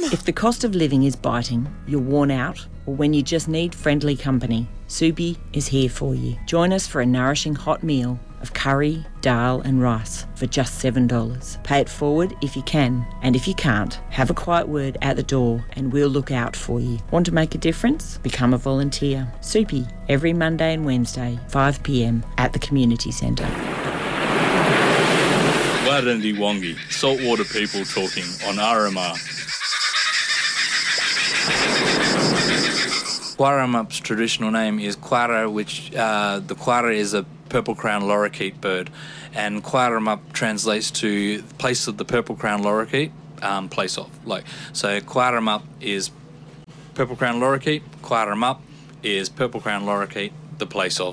If the cost of living is biting, you're worn out, or when you just need friendly company, Soupy is here for you. Join us for a nourishing hot meal of curry, dal and rice for just $7. Pay it forward if you can, and if you can't, have a quiet word at the door and we'll look out for you. Want to make a difference? Become a volunteer. Soupy, every Monday and Wednesday, 5 p.m. at the Community Centre. Warandi Wongi, saltwater people talking on RMR. Quaramup's traditional name is Quara, which the Quara is a purple-crowned lorikeet bird, and Quaramup translates to place of the purple-crowned lorikeet, place of. So Quaramup is purple-crowned lorikeet, Quaramup is purple-crowned lorikeet, the place of.